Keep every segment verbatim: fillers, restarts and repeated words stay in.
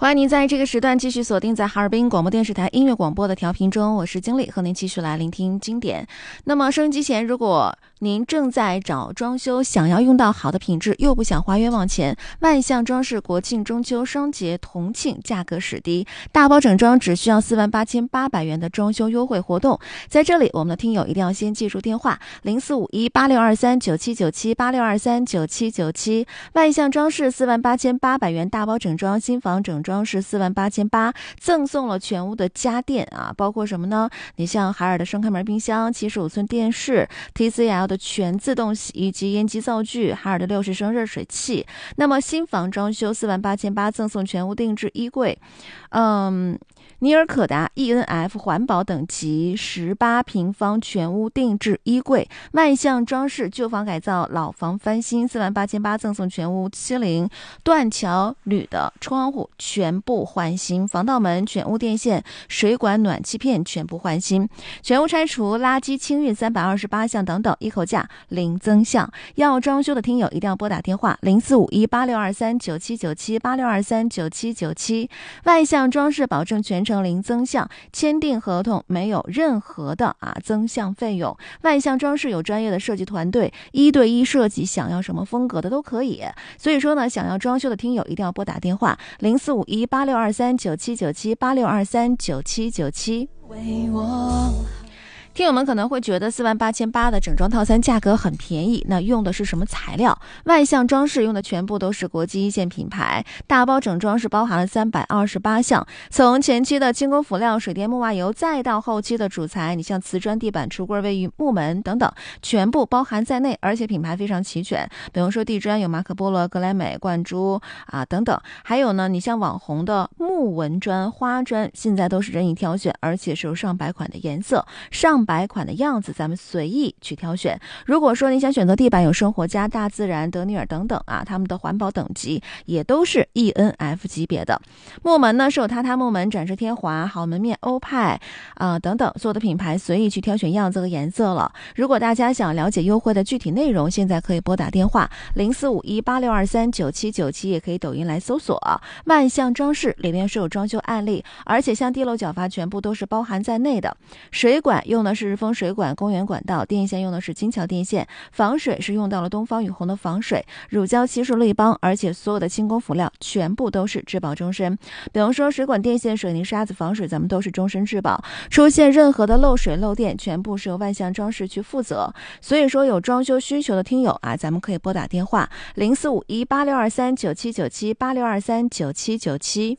欢迎您在这个时段继续锁定在哈尔滨广播电视台音乐广播的调频中，我是经理，和您继续来聆听经典。那么收音机前，如果您正在找装修，想要用到好的品质，又不想花冤枉钱，万象装饰国庆中秋双节同庆价格史低，大包整装只需要四万八千八百元的装修优惠活动。在这里，我们的听友一定要先记住电话零四五一八六二三九七九七八六二三九七九七，万象装饰四万八千八百元大包整装，新房整装是四万八千八，赠送了全屋的家电啊，包括什么呢？你像海尔的双开门冰箱、七十五寸电视、T C L 的全自动洗衣机、烟机灶具、海尔的六十升热水器。那么新房装修四万八千八，赠送全屋定制衣柜，嗯。尼尔可达 E N F 环保等级十八平方全屋定制衣柜，万象装饰旧房改造老房翻新四万八千八，赠送全屋七零断桥铝的窗户全部换新，防盗门、全屋电线、水管、暖气片全部换新，全屋拆除垃圾清运三百二十八项等等，一口价零增项。要装修的听友一定要拨打电话零四五一八六二三九七九七八六二三九七九七，万象装饰保证全程零增项，签订合同没有任何的啊增项费用。万象装饰有专业的设计团队，一对一设计，想要什么风格的都可以。所以说呢，想要装修的听友一定要拨打电话零四五一八六二三九七九七八六二三九七九七。为我听友们可能会觉得四万八千八的整装套餐价格很便宜，那用的是什么材料？万象装饰用的全部都是国际一线品牌，大包整装是包含了三百二十八项，从前期的轻工辅料、水电木瓦油，再到后期的主材，你像瓷砖、地板、橱柜、卫浴、木门等等，全部包含在内，而且品牌非常齐全。比如说地砖有马可波罗、格莱美、冠珠啊等等，还有呢，你像网红的木纹砖、花砖，现在都是任意挑选，而且是有上百款的颜色，上百款的样子，咱们随意去挑选。如果说你想选择地板，有生活家、大自然、德尼尔等等啊，他们的环保等级也都是 E N F 级别的。木门呢是有榻榻木门、展示天华、好门面、欧派啊、呃、等等，所有的品牌随意去挑选样子和颜色了。如果大家想了解优惠的具体内容，现在可以拨打电话零四五一八六二三九七九七，也可以抖音来搜索万象装饰，里面是有装修案例，而且像地漏角阀全部都是包含在内的。水管用的是日丰水管、公园管道，电线用的是金桥电线，防水是用到了东方雨虹的防水，乳胶漆是立邦，而且所有的轻工辅料全部都是质保终身。比如说水管、电线、水泥、沙子防水，咱们都是终身质保，出现任何的漏水漏电，全部是由万象装饰去负责。所以说有装修需求的听友啊，咱们可以拨打电话零四五一八六二三九七九七八六二三九七九七。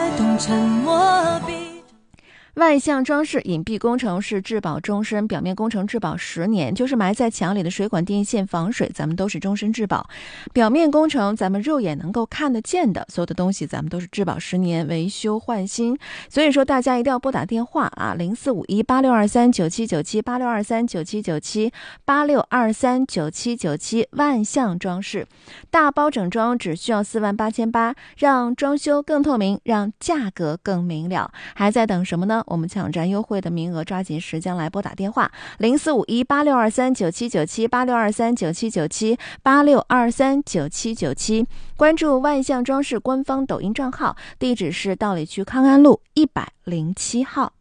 万象装饰隐蔽工程是质保终身，表面工程质保十年，就是埋在墙里的水管电线防水，咱们都是终身质保。表面工程咱们肉眼能够看得见的所有的东西，咱们都是质保十年，维修换新。所以说大家一定要拨打电话啊，零四五一八六二三九七九七八六二三九七九七八六二三九七九七。万象装饰大包整装只需要四万八千八，让装修更透明，让价格更明了。还在等什么呢？我们抢占优惠的名额，抓紧时间来拨打电话零四五一八六二三九七九七八六二三九七九七八六二三九七九七。关注万象装饰官方抖音账号，地址是道里区康安路一百零七号。